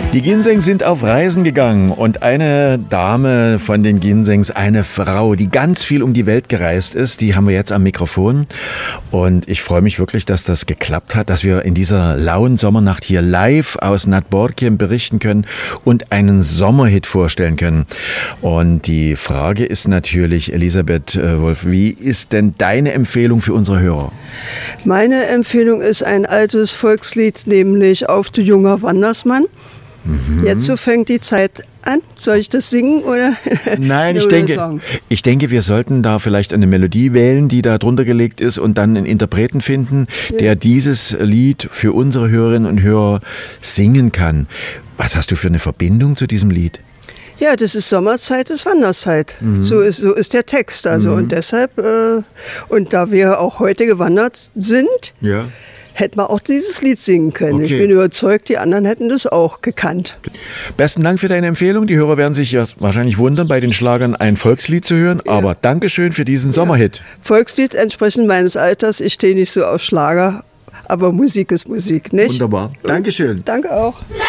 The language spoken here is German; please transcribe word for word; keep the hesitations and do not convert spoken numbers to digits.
Die Ginsengs sind auf Reisen gegangen und eine Dame von den Ginsengs, eine Frau, die ganz viel um die Welt gereist ist, die haben wir jetzt am Mikrofon. Und ich freue mich wirklich, dass das geklappt hat, dass wir in dieser lauen Sommernacht hier live aus Nad Borken berichten können und einen Sommerhit vorstellen können. Und die Frage ist natürlich, Elisabeth Wolf, wie ist denn deine Empfehlung für unsere Hörer? Meine Empfehlung ist ein altes Volkslied, nämlich Auf du junger Wandersmann. Mhm. Jetzt so fängt die Zeit an. Soll ich das singen oder? Nein, ich denke, ich denke, wir sollten da vielleicht eine Melodie wählen, die da drunter gelegt ist und dann einen Interpreten finden, ja, der dieses Lied für unsere Hörerinnen und Hörer singen kann. Was hast du für eine Verbindung zu diesem Lied? Ja, das ist Sommerzeit, ist Wanderzeit. Mhm. So ist, so ist der Text. Also mhm. und deshalb, äh, und da wir auch heute gewandert sind, ja, hätten wir auch dieses Lied singen können. Okay. Ich bin überzeugt, die anderen hätten das auch gekannt. Besten Dank für deine Empfehlung. Die Hörer werden sich ja wahrscheinlich wundern, bei den Schlagern ein Volkslied zu hören. Ja. Aber Dankeschön für diesen ja. Sommerhit. Volkslied entsprechend meines Alters. Ich stehe nicht so auf Schlager, aber Musik ist Musik, nicht? Wunderbar. Dankeschön. Danke auch.